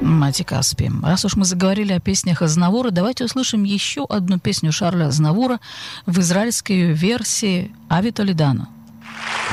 Мати Каспи. Раз уж мы заговорили о песнях Азнавура, давайте услышим еще одну песню Шарля Азнавура в израильской версии «Ави Толедано».